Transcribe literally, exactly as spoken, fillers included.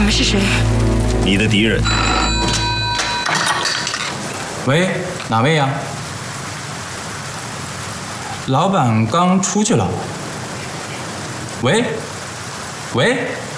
们是谁？ 你的敌人。 喂，哪位呀？老板刚出去了。喂，喂。